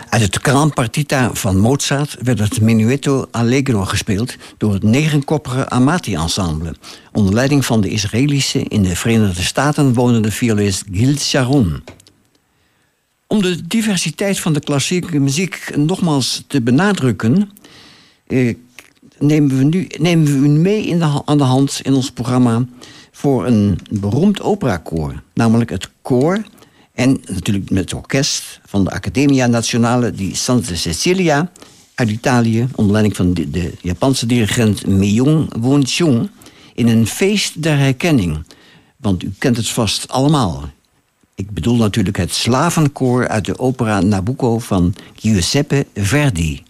Uit het Gran Partita van Mozart werd het Menuetto Allegro gespeeld door het 9-koppige Amati-ensemble, onder leiding van de Israëlische in de Verenigde Staten wonende violist Gil Sharon. Om de diversiteit van de klassieke muziek nogmaals te benadrukken, nemen we u mee aan de hand in ons programma voor een beroemd operakoor, namelijk het koor en natuurlijk met het orkest van de Accademia Nazionale di Santa Cecilia uit Italië, onder leiding van de Japanse dirigent Myung Won Chung, in een feest der herkenning. Want u kent het vast allemaal. Ik bedoel natuurlijk het slavenkoor uit de opera Nabucco van Giuseppe Verdi.